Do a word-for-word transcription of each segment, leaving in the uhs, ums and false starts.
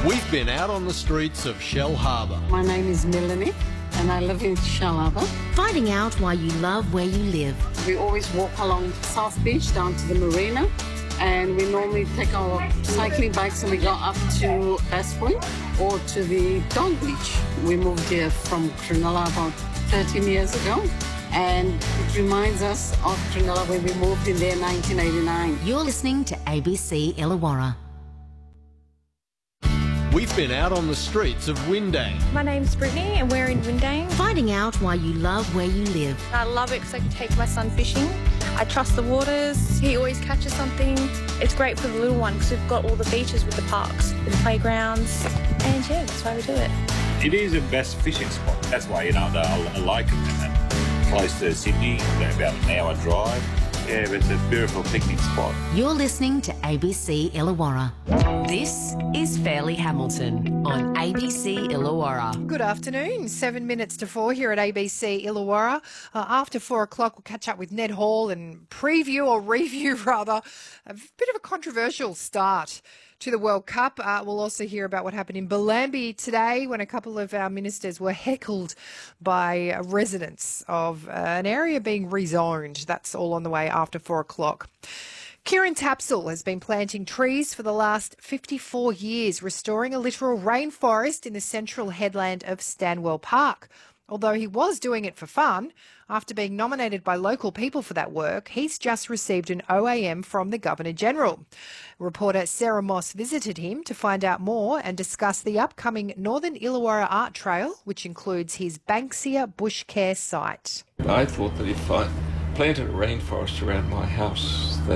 We've been out on the streets of Shell Harbour. My name is Melanie and I live in Shell Harbour. Finding out why you love where you live. We always walk along South Beach down to the marina, and we normally take our cycling bikes and we go up to Bass Point or to the Don Beach. We moved here from Cronulla about thirteen years ago, and it reminds us of Cronulla when we moved in there in nineteen eighty-nine. You're listening to A B C Illawarra. We've been out on the streets of Windang. My name's Brittany and we're in Windang. Finding out why you love where you live. I love it because I can take my son fishing. I trust the waters. He always catches something. It's great for the little one because we've got all the beaches with the parks, with the playgrounds, and yeah, that's why we do it. It is a best fishing spot. That's why, you know, I like it. And close to Sydney, about an hour drive. Yeah, it's a beautiful picnic spot. You're listening to A B C Illawarra. This is Fairleigh Hamilton on A B C Illawarra. Good afternoon. Seven minutes to four here at A B C Illawarra. Uh, after four o'clock, we'll catch up with Ned Hall and preview or review, rather, a bit of a controversial start to the World Cup. Uh, we'll also hear about what happened in Bellambi today when a couple of our ministers were heckled by residents of uh, an area being rezoned. That's all on the way after four o'clock. Kieran Tapsell has been planting trees for the last fifty-four years, restoring a literal rainforest in the central headland of Stanwell Park. Although he was doing it for fun, after being nominated by local people for that work, he's just received an O A M from the Governor-General. Reporter Sarah Moss visited him to find out more and discuss the upcoming Northern Illawarra Art Trail, which includes his Banksia Bush Care site. I thought that if I planted a rainforest around my house, that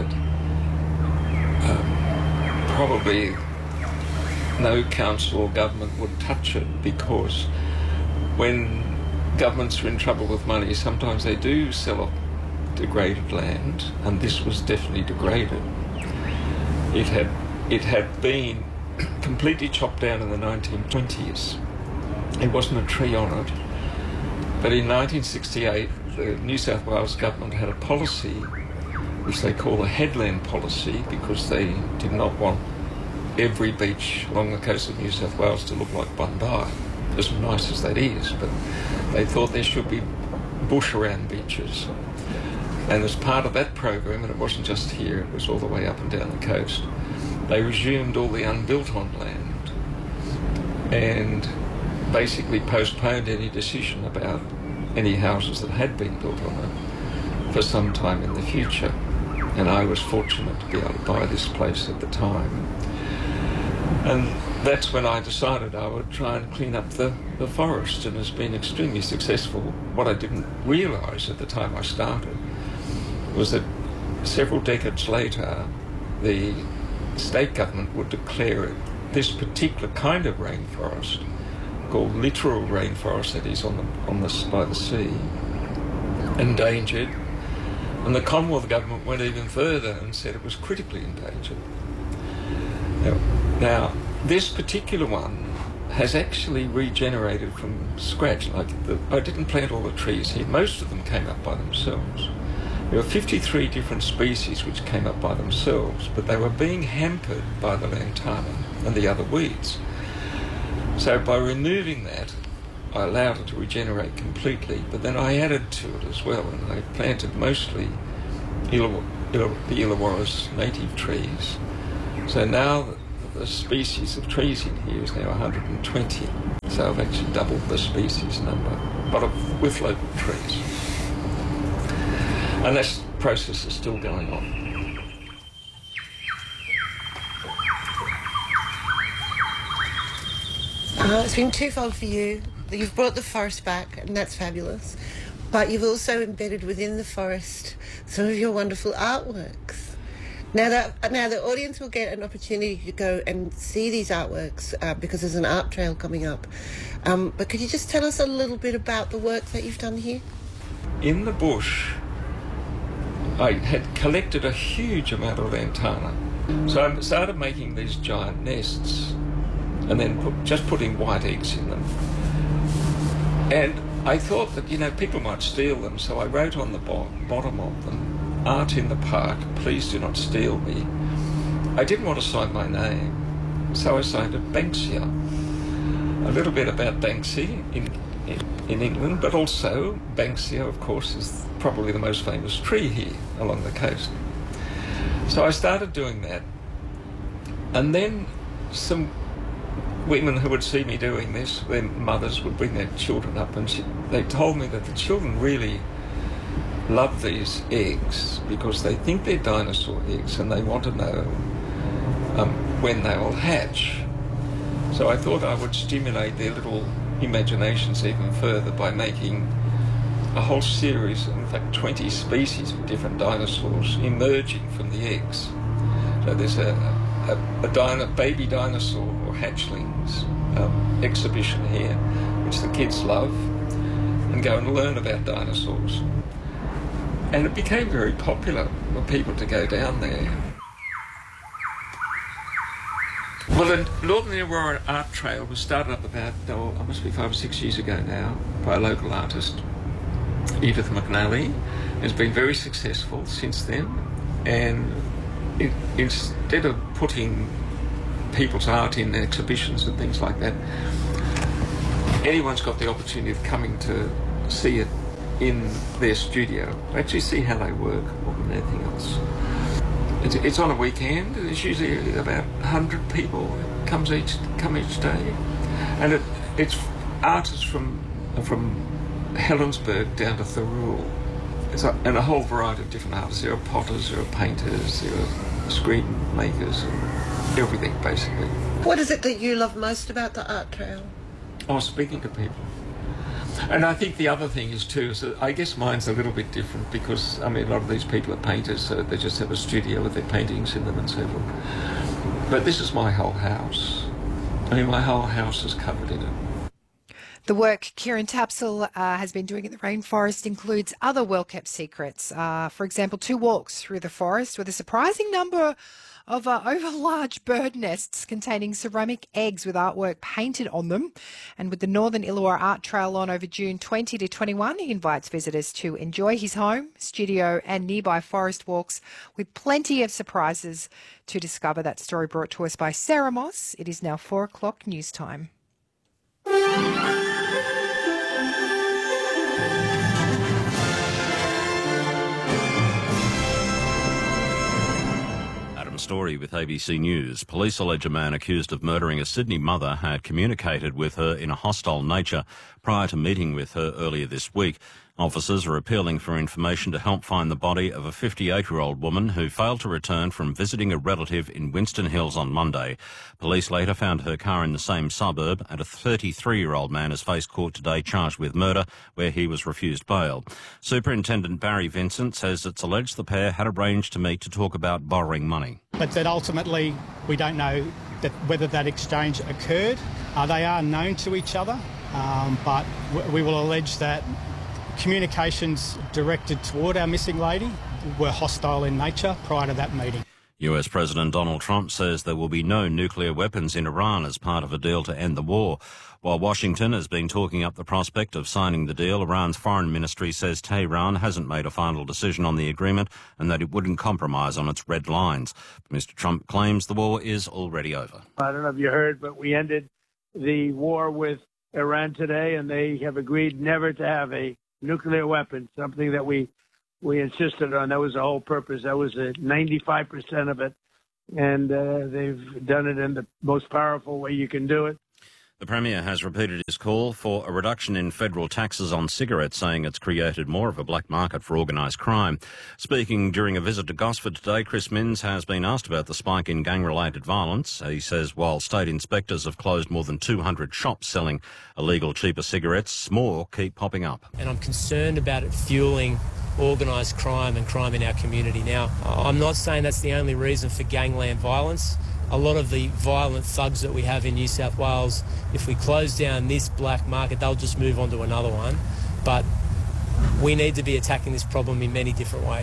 um, probably no council or government would touch it, because when governments are in trouble with money, sometimes they do sell off degraded land, and this was definitely degraded. It had it had been completely chopped down in the nineteen twenties. There wasn't a tree on it. But in nineteen sixty-eight, the New South Wales government had a policy, which they call a headland policy, because they did not want every beach along the coast of New South Wales to look like Bondi, as nice as that is, but they thought there should be bush around beaches. And as part of that program, and it wasn't just here, it was all the way up and down the coast, they resumed all the unbuilt on land and basically postponed any decision about any houses that had been built on it for some time in the future. And I was fortunate to be able to buy this place at the time. And that's when I decided I would try and clean up the, the forest, and it's been extremely successful. What I didn't realise at the time I started was that several decades later, the state government would declare this particular kind of rainforest, called littoral rainforest, that is on the, on the, by the sea, endangered. And the Commonwealth government went even further and said it was critically endangered. Now, now this particular one has actually regenerated from scratch. Like the, I didn't plant all the trees here. Most of them came up by themselves. There were fifty-three different species which came up by themselves, but they were being hampered by the lantana and the other weeds. So by removing that, I allowed it to regenerate completely, but then I added to it as well, and I planted mostly Illaw- Illaw- the Illawarra's native trees. So now the species of trees in here is now one hundred twenty. So I've actually doubled the species number, but with local trees. And that process is still going on. Uh, it's been twofold for you. You've brought the forest back, and that's fabulous. But you've also embedded within the forest some of your wonderful artworks. Now, that, now the audience will get an opportunity to go and see these artworks uh, because there's an art trail coming up. Um, but could you just tell us a little bit about the work that you've done here? In the bush, I had collected a huge amount of lantana. So I started making these giant nests and then put, just putting white eggs in them. And I thought that, you know, people might steal them, so I wrote on the bo- bottom of them, "Art in the park, please do not steal me." I didn't want to sign my name, so I cited Banksia. A little bit about Banksy in, in, in England, but also Banksia, of course, is probably the most famous tree here along the coast. So I started doing that. And then some women who would see me doing this, their mothers would bring their children up, and she, they told me that the children really love these eggs because they think they're dinosaur eggs and they want to know um, when they will hatch. So I thought I would stimulate their little imaginations even further by making a whole series, in fact twenty species of different dinosaurs emerging from the eggs. So there's a, a, a dino, baby dinosaur or hatchlings um, exhibition here, which the kids love, and go and learn about dinosaurs. And it became very popular for people to go down there. Well, the Northern Illawarra Art Trail was started up about, oh, it must be five or six years ago now, by a local artist, Edith McNally. It's been very successful since then, and it, instead of putting people's art in exhibitions and things like that, anyone's got the opportunity of coming to see it in their studio, actually see how they work more than anything else. It's, it's on a weekend. There's usually about one hundred people comes each come each day, and it, it's artists from from Helensburgh down to Thirroul. It's a, and a whole variety of different artists. There are potters, there are painters, there are screen makers, and everything basically. What is it that you love most about the art trail? Oh, speaking to people. And I think the other thing is too, is that I guess mine's a little bit different because, I mean, a lot of these people are painters, so they just have a studio with their paintings in them and so forth. But this is my whole house. I mean, my whole house is covered in it. The work Kieran Tapsell uh, has been doing in the rainforest includes other well-kept secrets. Uh, for example, two walks through the forest with a surprising number of uh, over-large bird nests containing ceramic eggs with artwork painted on them. And with the Northern Illawarra Art Trail on over June twentieth to twenty-first, he invites visitors to enjoy his home, studio and nearby forest walks with plenty of surprises to discover. That story brought to us by Sarah Moss. It is now four o'clock news time. Story with A B C News. Police allege a man accused of murdering a Sydney mother had communicated with her in a hostile nature prior to meeting with her earlier this week. Officers are appealing for information to help find the body of a fifty-eight-year-old woman who failed to return from visiting a relative in Winston Hills on Monday. Police later found her car in the same suburb, and a thirty-three-year-old man has faced court today charged with murder, where he was refused bail. Superintendent Barry Vincent says it's alleged the pair had arranged to meet to talk about borrowing money. But that ultimately we don't know that whether that exchange occurred. Uh, they are known to each other, um, but w- we will allege that communications directed toward our missing lady were hostile in nature prior to that meeting. U S President Donald Trump says there will be no nuclear weapons in Iran as part of a deal to end the war. While Washington has been talking up the prospect of signing the deal, Iran's foreign ministry says Tehran hasn't made a final decision on the agreement and that it wouldn't compromise on its red lines. Mister Trump claims the war is already over. I don't know if you heard, but we ended the war with Iran today, and they have agreed never to have a nuclear weapon, something that we we insisted on. That was the whole purpose. That was uh, ninety-five percent of it, and uh, they've done it in the most powerful way you can do it. The Premier has repeated his call for a reduction in federal taxes on cigarettes, saying it's created more of a black market for organised crime. Speaking during a visit to Gosford today, Chris Minns has been asked about the spike in gang-related violence. He says while state inspectors have closed more than two hundred shops selling illegal cheaper cigarettes, more keep popping up. And I'm concerned about it fueling organised crime and crime in our community. Now, I'm not saying that's the only reason for gangland violence. A lot of the violent thugs that we have in New South Wales, if we close down this black market, they'll just move on to another one. But we need to be attacking this problem in many different ways.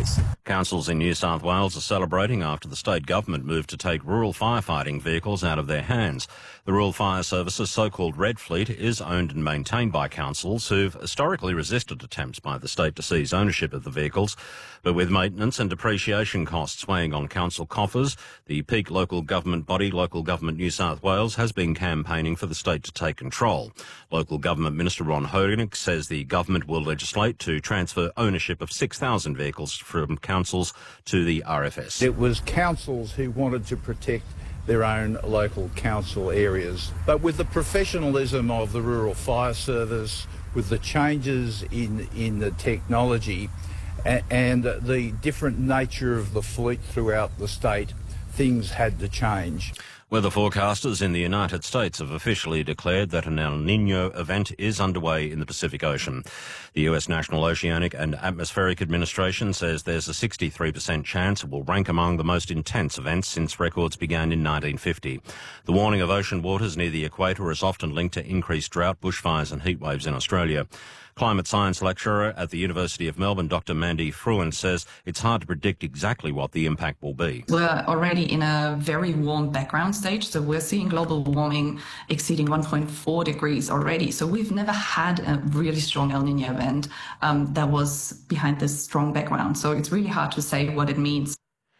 Councils in New South Wales are celebrating after the state government moved to take rural firefighting vehicles out of their hands. The Rural Fire Service's so-called Red Fleet is owned and maintained by councils who've historically resisted attempts by the state to seize ownership of the vehicles. But with maintenance and depreciation costs weighing on council coffers, the peak local government body, Local Government New South Wales, has been campaigning for the state to take control. Local Government Minister Ron Hogan says the government will legislate to transfer ownership of six thousand vehicles from councils to the R F S. It was councils who wanted to protect their own local council areas. But with the professionalism of the Rural Fire Service, with the changes in, in the technology and, and the different nature of the fleet throughout the state, things had to change. Weather forecasters in the United States have officially declared that an El Niño event is underway in the Pacific Ocean. The U S National Oceanic and Atmospheric Administration says there's a sixty-three percent chance it will rank among the most intense events since records began in nineteen fifty. The warning of ocean waters near the equator is often linked to increased drought, bushfires and heatwaves in Australia. Climate science lecturer at the University of Melbourne, Doctor Mandy Fruin, says it's hard to predict exactly what the impact will be. We're already in a very warm background stage, so we're seeing global warming exceeding one point four degrees already. So we've never had a really strong El Niño event um, that was behind this strong background. So it's really hard to say what it means.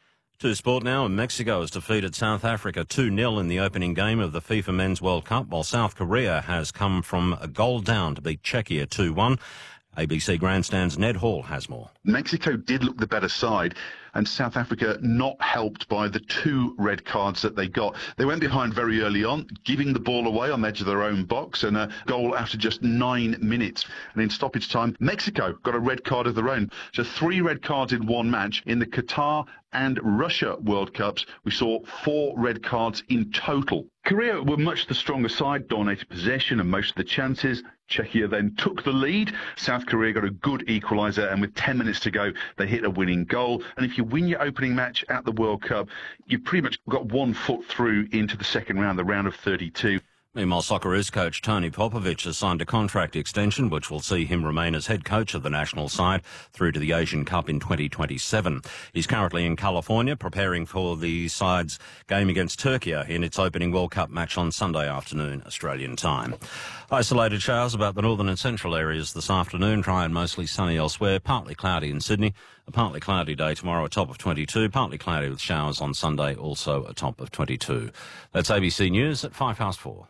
To sport now, and Mexico has defeated South Africa two nil in the opening game of the FIFA Men's World Cup, while South Korea has come from a goal down to beat Czechia two one. A B C Grandstand's Ned Hall has more. Mexico did look the better side, and South Africa not helped by the two red cards that they got. They went behind very early on, giving the ball away on the edge of their own box, and a goal after just nine minutes. And in stoppage time, Mexico got a red card of their own. So three red cards in one match. In the Qatar and Russia World Cups, we saw four red cards in total. Korea were much the stronger side, dominated possession and most of the chances. Czechia then took the lead. South Korea got a good equaliser, and with ten minutes to go, they hit a winning goal. And if you win your opening match at the World Cup, you've pretty much got one foot through into the second round, the round of thirty-two. Meanwhile, Socceroos coach Tony Popovic has signed a contract extension which will see him remain as head coach of the national side through to the Asian Cup in twenty twenty-seven. He's currently in California preparing for the side's game against Turkey in its opening World Cup match on Sunday afternoon, Australian time. Isolated showers about the northern and central areas this afternoon, dry and mostly sunny elsewhere, partly cloudy in Sydney. A partly cloudy day tomorrow, a top of twenty-two, partly cloudy with showers on Sunday, also a top of twenty-two. That's A B C News at five past four.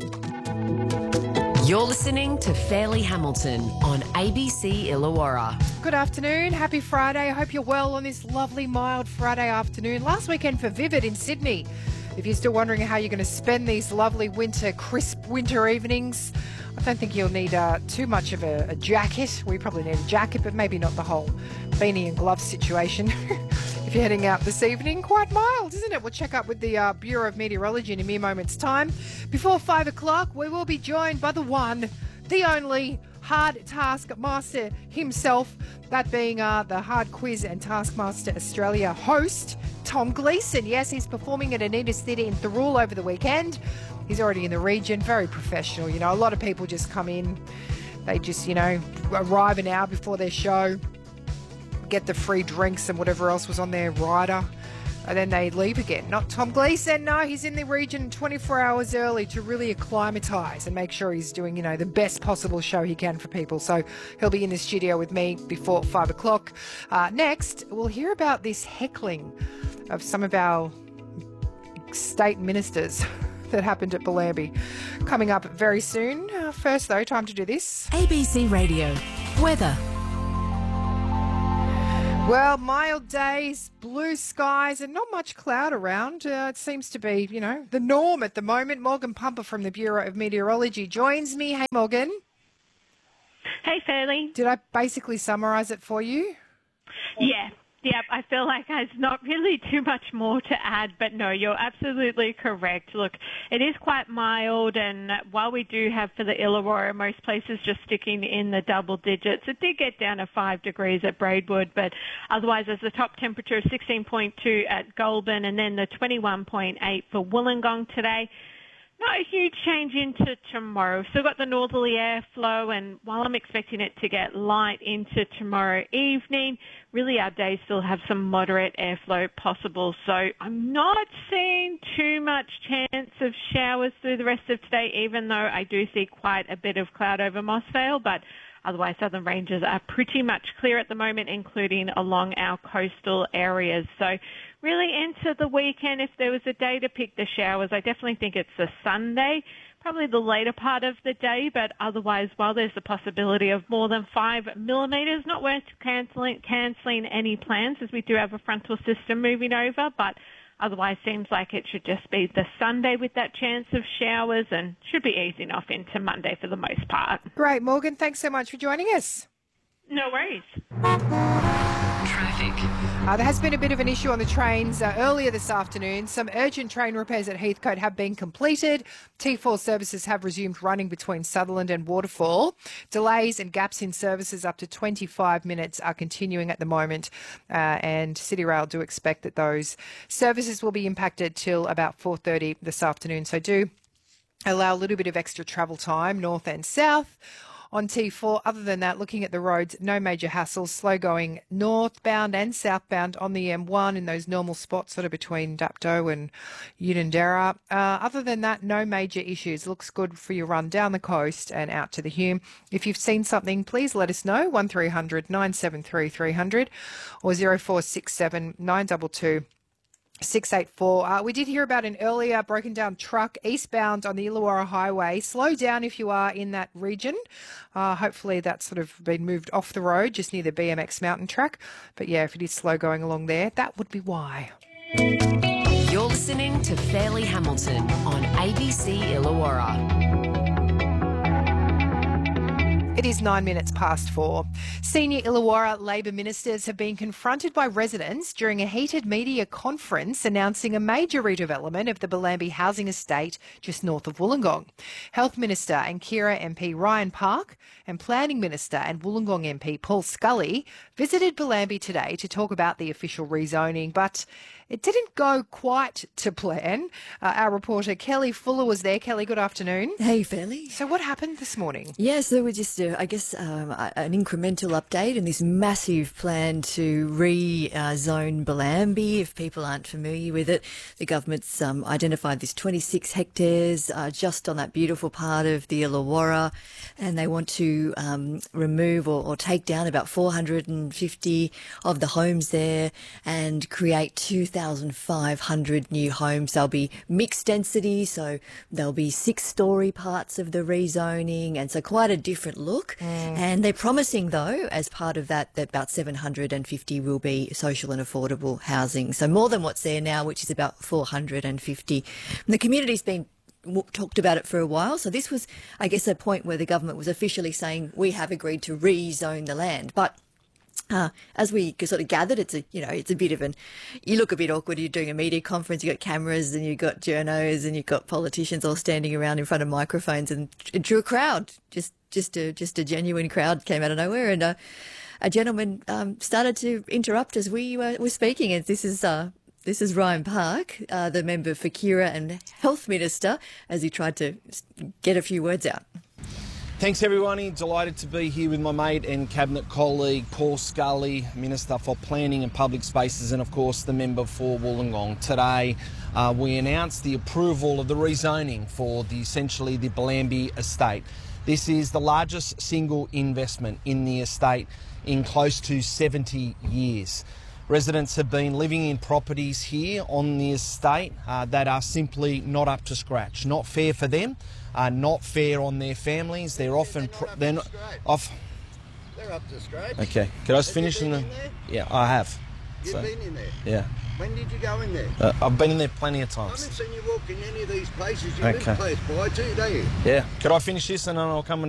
You're listening to Fairleigh Hamilton on A B C Illawarra. Good afternoon. Happy Friday. I hope you're well on this lovely, mild Friday afternoon. Last weekend for Vivid in Sydney. If you're still wondering how you're going to spend these lovely winter, crisp winter evenings, I don't think you'll need uh, too much of a, a jacket. We probably need a jacket, but maybe not the whole beanie and glove situation. If you're heading out this evening, quite mild, isn't it? We'll check up with the uh, Bureau of Meteorology in a mere moment's time. Before five o'clock, we will be joined by the one, the only hard taskmaster himself, that being uh, the Hard Quiz and Taskmaster Australia host, Tom Gleeson. Yes, he's performing at Anita's Theatre in Thirroul over the weekend. He's already in the region, very professional. You know, a lot of people just come in, they just, you know, arrive an hour before their show, get the free drinks and whatever else was on their rider, and then they leave again. Not Tom Gleeson. No, he's in the region twenty-four hours early to really acclimatise and make sure he's doing, you know, the best possible show he can for people. So he'll be in the studio with me before five o'clock. Uh, next, we'll hear about this heckling of some of our state ministers that happened at Bellambi. Coming up very soon. Uh, first, though, time to do this. A B C Radio. Weather. Well, mild days, blue skies, and not much cloud around. Uh, it seems to be, you know, the norm at the moment. Morgan Pumper from the Bureau of Meteorology joins me. Hey, Morgan. Hey, Fairleigh. Did I basically summarise it for you? Yeah. Yeah, I feel like there's not really too much more to add, but no, you're absolutely correct. Look, it is quite mild, and while we do have for the Illawarra, most places just sticking in the double digits, it did get down to five degrees at Braidwood, but otherwise there's the top temperature of sixteen point two at Goulburn, and then the twenty-one point eight for Wollongong today. Not a huge change into tomorrow. We've still got the northerly airflow, and while I'm expecting it to get light into tomorrow evening, really our days still have some moderate airflow possible. So I'm not seeing too much chance of showers through the rest of today, even though I do see quite a bit of cloud over Mossvale, but otherwise southern ranges are pretty much clear at the moment, including along our coastal areas. So really into the weekend, if there was a day to pick the showers, I definitely think it's the Sunday, probably the later part of the day, but otherwise, while there's the possibility of more than five millimetres, not worth cancelling, cancelling any plans, as we do have a frontal system moving over, but otherwise seems like it should just be the Sunday with that chance of showers, and should be easing off into Monday for the most part. Great, Morgan. Thanks so much for joining us. No worries. Traffic. Uh, there has been a bit of an issue on the trains uh, earlier this afternoon. Some urgent train repairs at Heathcote have been completed. T four services have resumed running between Sutherland and Waterfall. Delays and gaps in services up to twenty-five minutes are continuing at the moment, uh, and City Rail do expect that those services will be impacted till about four thirty this afternoon. So do allow a little bit of extra travel time, north and south. On T four, other than that, looking at the roads, no major hassles, slow going northbound and southbound on the M one in those normal spots sort of between Dapto and Unanderra. Uh, other than that, no major issues. Looks good for your run down the coast and out to the Hume. If you've seen something, please let us know, one three hundred nine seven three three hundred or zero four six seven nine two two. six eight four. Uh, we did hear about an earlier broken down truck eastbound on the Illawarra Highway. Slow down if you are in that region. Uh, hopefully that's sort of been moved off the road just near the B M X mountain track. But yeah, if it is slow going along there, that would be why. You're listening to Fairleigh Hamilton on A B C Illawarra. It is nine minutes past four. Senior Illawarra Labor ministers have been confronted by residents during a heated media conference announcing a major redevelopment of the Bellambi housing estate just north of Wollongong. Health Minister and Keira M P Ryan Park and Planning Minister and Wollongong M P Paul Scully visited Bellambi today to talk about the official rezoning, but it didn't go quite to plan. Uh, our reporter Kelly Fuller was there. Kelly, good afternoon. Hey, Fairleigh. So what happened this morning? Yeah, so we're just, uh, I guess, um, an incremental update in this massive plan to rezone Bellambi. If people aren't familiar with it, the government's um, identified this twenty-six hectares uh, just on that beautiful part of the Illawarra, and they want to um, remove or, or take down about four hundred fifty of the homes there and create two thousand five hundred new homes. They'll be mixed density, so there'll be six-storey parts of the rezoning, and so quite a different look. Mm. And they're promising, though, as part of that, that about seven hundred fifty will be social and affordable housing. So more than what's there now, which is about four hundred fifty. And the community's been talked about it for a while. So this was, I guess, a point where the government was officially saying we have agreed to rezone the land. But Uh, as we sort of gathered, it's a, you know, it's a bit of an, you look a bit awkward. You're doing a media conference, you've got cameras and you've got journos and you've got politicians all standing around in front of microphones, and it drew a crowd, just, just a, just a genuine crowd came out of nowhere. And uh, a gentleman um, started to interrupt as we uh, were speaking. And this is, uh, this is Ryan Park, uh, the member for Keira and Health Minister, as he tried to get a few words out. Thanks everyone, delighted to be here with my mate and Cabinet colleague Paul Scully, Minister for Planning and Public Spaces, and of course the member for Wollongong. Today uh, we announced the approval of the rezoning for the essentially the Bellambi estate. This is the largest single investment in the estate in close to seventy years. Residents have been living in properties here on the estate uh, that are simply not up to scratch, not fair for them. Uh, not fair on their families. They're often they're not, they're not off. They're up to scratch. Okay, can I just have finish you in been the? In there? Yeah, I have. You've so, been in there. Yeah. When did you go in there? Uh, I've been in there plenty of I times. haven't seen you walk in any of these places you Okay. live close by, too, do you? Yeah. Could I finish this and then I'll come and